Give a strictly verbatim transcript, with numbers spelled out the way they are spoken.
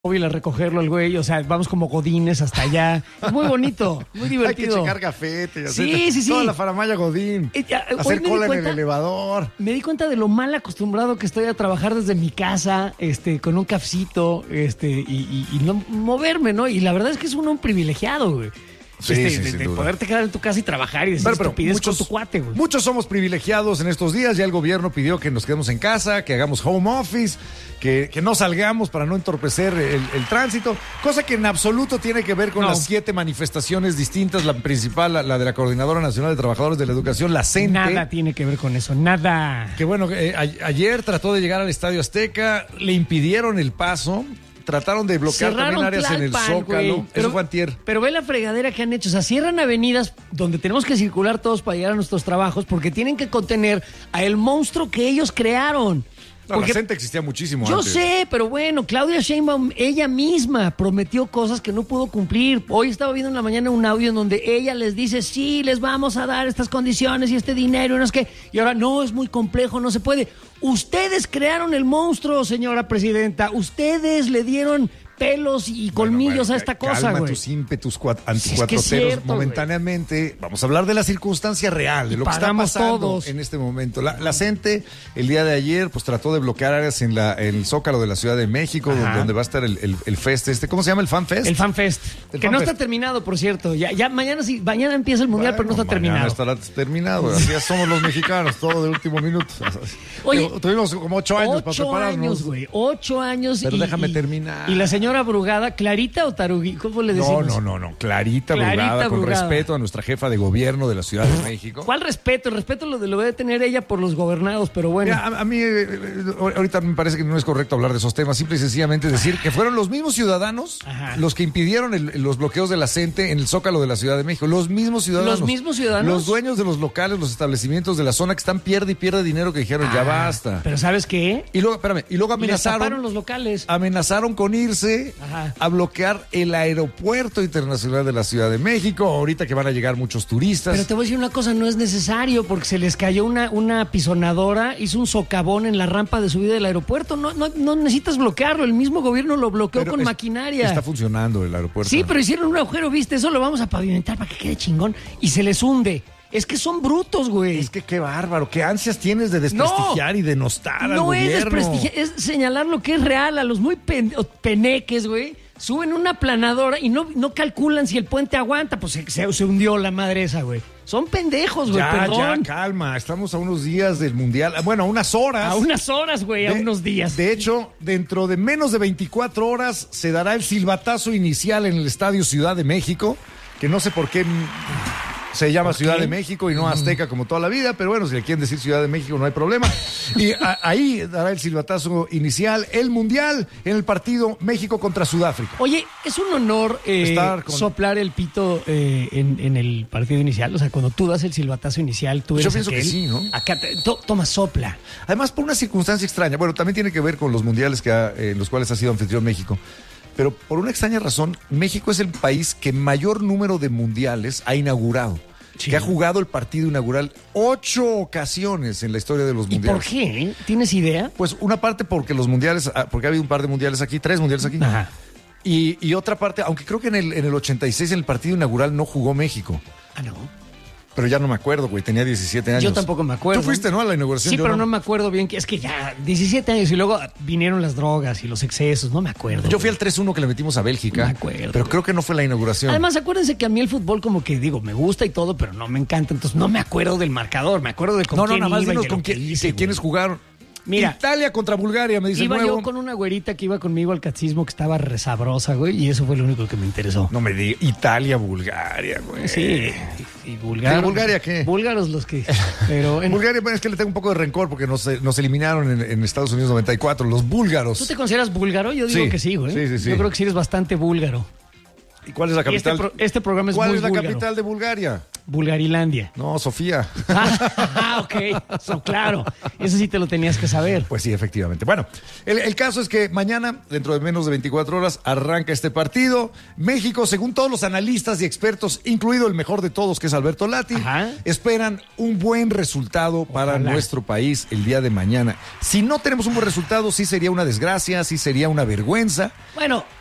móvil a recogerlo el güey, o sea, vamos como godines hasta allá. Es muy bonito, muy divertido. Hay que checar gafete. Sí, hacer, sí, sí. Toda la faramaya godín. Eh, ya, hacer cola cuenta, en el elevador. Me di cuenta de lo mal acostumbrado que estoy a trabajar desde mi casa, este, con un cafecito, este, y, y, y no moverme, ¿no? Y la verdad es que es uno un privilegiado, güey. Sí, este, sí, de, sin de duda. poderte quedar en tu casa y trabajar y decir Pero, pero estupidez muchos, con tu cuate, güey. Muchos somos privilegiados en estos días. Ya el gobierno pidió que nos quedemos en casa, que hagamos home office, que, que no salgamos para no entorpecer el, el tránsito, cosa que en absoluto tiene que ver con No. las siete manifestaciones distintas. La principal, la, la de la Coordinadora Nacional de Trabajadores de la Educación, la CENTE. Nada tiene que ver con eso, nada. Que bueno, eh, a, ayer trató de llegar al Estadio Azteca, le impidieron el paso. Trataron de bloquear Cerraron también áreas Tlalpan, en el Zócalo. güey. Eso fue antier. Pero ve la fregadera que han hecho. O sea, cierran avenidas donde tenemos que circular todos para llegar a nuestros trabajos porque tienen que contener a el monstruo que ellos crearon. No, Porque la CENTE existía muchísimo yo antes. sé, pero bueno, Claudia Sheinbaum, ella misma prometió cosas que no pudo cumplir. Hoy estaba viendo en la mañana un audio en donde ella les dice, sí, les vamos a dar estas condiciones y este dinero, y no es que, y ahora no, es muy complejo, no se puede. Ustedes crearon el monstruo, señora presidenta. Ustedes le dieron pelos y colmillos Bueno, bueno, a esta cosa, calma güey. tus ímpetus cuat- Sí, es que es anticuatroteros cierto, momentáneamente. Vamos a hablar de la circunstancia real, de Y lo que está pagamos pasando todos. en este momento. La, la CENTE, el día de ayer, pues trató de bloquear áreas en, la, en el Zócalo de la Ciudad de México, Ajá. donde, donde va a estar el, el, el fest este. ¿Cómo se llama? ¿El Fan Fest? El FanFest, El que no FanFest. está terminado, por cierto. Ya, ya mañana sí, mañana empieza el mundial, Bueno, pero no está mañana terminado. estará terminado. Así somos los mexicanos, todo de último minuto. Oye, tuvimos como ocho años Ocho para prepararnos. años, güey. Ocho años. Pero y, déjame y- terminar. Y la señora Brugada, ¿Clarita o Tarugui? ¿Cómo le No, decimos? no, no, no. Clarita, Clarita Brugada, con Brugada. respeto a nuestra jefa de gobierno de la Ciudad de México. ¿Cuál respeto? El respeto lo, lo debe tener ella por los gobernados, pero bueno. Mira, a, a mí eh, eh, ahorita me parece que no es correcto hablar de esos temas, simple y sencillamente decir que fueron los mismos ciudadanos Ajá. los que impidieron el- los bloqueos de la CENTE en el Zócalo de la Ciudad de México. Los mismos ciudadanos. ¿Los mismos ciudadanos? Los dueños de los locales, los establecimientos de la zona que están pierde y pierde dinero, que dijeron ya Ah, basta. Pero ¿sabes qué? Y luego, espérame, y luego Les taparon amenazaron, los locales. amenazaron con irse Ajá. a bloquear el aeropuerto internacional de la Ciudad de México, ahorita que van a llegar muchos turistas. Pero te voy a decir una cosa, no es necesario porque se les cayó una, una pisonadora, hizo un socavón en la rampa de subida del aeropuerto. No, no, no necesitas bloquearlo, el mismo gobierno lo bloqueó Pero con es- maquinaria. Está funcionando el aeropuerto. Sí, pero hicieron un agujero, ¿viste? Eso lo vamos a pavimentar para que quede chingón. Y se les hunde. Es que son brutos, güey. Es que qué bárbaro, qué ansias tienes de desprestigiar No. y denostar al No es gobierno. desprestigiar, es señalar lo que es real. A los muy pen- peneques, güey, suben una planadora y no, no calculan si el puente aguanta. Pues se, se- se hundió la madre esa, güey. Son pendejos, güey, Ya, perdón. ya, calma, estamos a unos días del Mundial, bueno, a unas horas. A unas horas, güey, a De- unos días. De hecho, dentro de menos de veinticuatro horas se dará el silbatazo inicial en el Estadio Ciudad de México, que no sé por qué mm, se llama ¿Por Ciudad qué? de México y no Azteca como toda la vida, pero bueno, si le quieren decir Ciudad de México no hay problema. Y a- ahí dará el silbatazo inicial el Mundial en el partido México contra Sudáfrica. Oye, es un honor eh, Estar con- soplar el pito eh, en, en el partido inicial. O sea, cuando tú das el silbatazo inicial, tú Yo eres pienso que aquel. sí, ¿no? Acá te- to- toma, sopla. Además, por una circunstancia extraña. Bueno, también tiene que ver con los mundiales que ha- en los cuales ha sido anfitrión México. Pero por una extraña razón, México es el país que mayor número de mundiales ha inaugurado. Sí. Que ha jugado el partido inaugural ocho ocasiones en la historia de los ¿Y mundiales. por qué? ¿Tienes idea? Pues una parte porque los mundiales, ah, porque ha habido un par de mundiales aquí, tres mundiales aquí. Ajá. Y, y otra parte, aunque creo que en el, en el ochenta y seis en el partido inaugural no jugó México. Ah, no. Pero ya no me acuerdo, güey, tenía diecisiete años. Yo tampoco me acuerdo. Tú fuiste, ¿no? A la inauguración. Sí, Yo pero no. me acuerdo bien. que Es que ya diecisiete años y luego vinieron las drogas y los excesos. No me acuerdo. Yo fui güey. al tres uno que le metimos a Bélgica. No me acuerdo, pero güey. creo que no fue la inauguración. Además, acuérdense que a mí el fútbol como que digo, me gusta y todo, pero no me encanta. Entonces no me acuerdo del marcador. Me acuerdo de con no, no, quién nada más iba y dinos de con lo que quién, hice, que quiénes güey. jugaron. Mira. Italia contra Bulgaria, me dice Iba el nuevo. yo con una güerita que iba conmigo al catecismo que estaba resabrosa, güey, y eso fue lo único que me interesó. No me digas. Italia, Bulgaria, güey. Sí, y, y búlgaros. ¿De Bulgaria qué? Búlgaros los que... Pero en- Bulgaria, bueno, es que le tengo un poco de rencor porque nos, eh, nos eliminaron en, en Estados Unidos noventa y cuatro, los búlgaros. ¿Tú te consideras búlgaro? Yo digo Sí. que sí, güey. Sí, sí, sí. Yo creo que sí eres bastante búlgaro. ¿Y cuál es la Y este, capital? pro- este programa es ¿Cuál muy es la búlgaro. capital de Bulgaria? Bulgarilandia. No, Sofía. Ah, ok. So, claro. Eso sí te lo tenías que saber. Pues sí, efectivamente. Bueno, el, el caso es que mañana, dentro de menos de veinticuatro horas, arranca este partido. México, según todos los analistas y expertos, incluido el mejor de todos, que es Alberto Lati, Ajá. esperan un buen resultado para Ojalá. nuestro país el día de mañana. Si no tenemos un buen resultado, sí sería una desgracia, sí sería una vergüenza. Bueno,